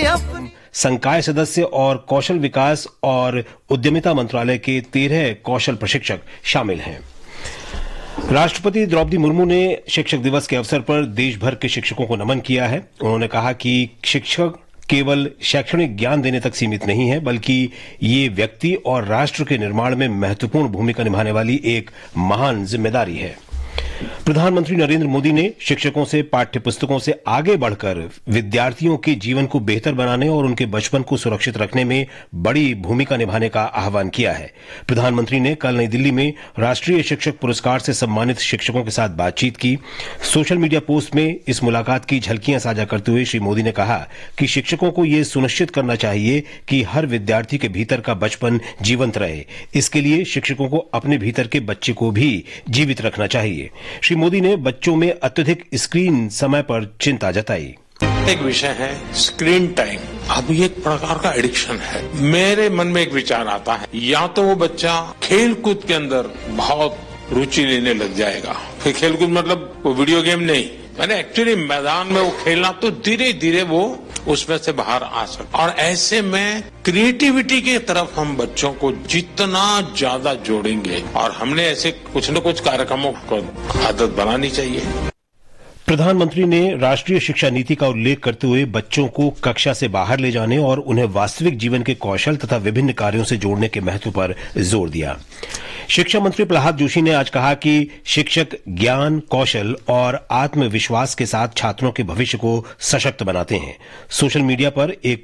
संकाय सदस्य और कौशल विकास और उद्यमिता मंत्रालय के 13 कौशल प्रशिक्षक शामिल हैं। राष्ट्रपति द्रौपदी मुर्मू ने शिक्षक दिवस के अवसर पर देश भर के शिक्षकों को नमन किया है। उन्होंने कहा कि शिक्षक केवल शैक्षणिक ज्ञान देने तक सीमित नहीं है, बल्कि ये व्यक्ति और राष्ट्र के निर्माण में महत्वपूर्ण भूमिका निभाने वाली एक महान जिम्मेदारी है। प्रधानमंत्री नरेंद्र मोदी ने शिक्षकों से पाठ्यपुस्तकों से आगे बढ़कर विद्यार्थियों के जीवन को बेहतर बनाने और उनके बचपन को सुरक्षित रखने में बड़ी भूमिका निभाने का आह्वान किया है। प्रधानमंत्री ने कल नई दिल्ली में राष्ट्रीय शिक्षक पुरस्कार से सम्मानित शिक्षकों के साथ बातचीत की। सोशल मीडिया पोस्ट में इस मुलाकात की झलकियां साझा करते हुए श्री मोदी ने कहा कि शिक्षकों को यह सुनिश्चित करना चाहिए कि हर विद्यार्थी के भीतर का बचपन जीवंत रहे। इसके लिए शिक्षकों को अपने भीतर के बच्चे को भी जीवित रखना चाहिए। श्री मोदी ने बच्चों में अत्यधिक स्क्रीन समय पर चिंता जताई। एक विषय है स्क्रीन टाइम। अब ये एक प्रकार का एडिक्शन है। मेरे मन में एक विचार आता है, या तो वो बच्चा खेल कूद के अंदर बहुत रुचि लेने लग जाएगा। फिर खेल कूद मतलब वो वीडियो गेम नहीं, मैंने एक्चुअली मैदान में वो खेलना, तो धीरे धीरे वो उसमें से बाहर आ सकता। और ऐसे में क्रिएटिविटी की तरफ हम बच्चों को जितना ज्यादा जोड़ेंगे, और हमने ऐसे कुछ न कुछ कार्यक्रमों को आदत बनानी चाहिए। प्रधानमंत्री ने राष्ट्रीय शिक्षा नीति का उल्लेख करते हुए बच्चों को कक्षा से बाहर ले जाने और उन्हें वास्तविक जीवन के कौशल तथा विभिन्न कार्यों से जोड़ने के महत्व पर जोर दिया। शिक्षा मंत्री प्रहलाद जोशी ने आज कहा कि शिक्षक ज्ञान, कौशल और आत्मविश्वास के साथ छात्रों के भविष्य को सशक्त बनाते हैं। सोशल मीडिया पर एक